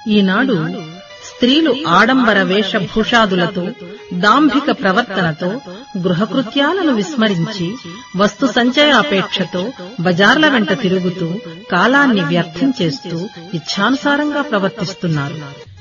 ఈనాడు స్త్రీలు ఆడంబర వేషభూషాదులతో దాంభిక ప్రవర్తనతో గృహకృత్యాలను విస్మరించి వస్తు సంచయాపేక్షతో బజార్ల వెంట తిరుగుతూ కాలాన్ని వ్యర్థం చేస్తూ ఇచ్ఛానుసారంగా ప్రవర్తిస్తున్నారు.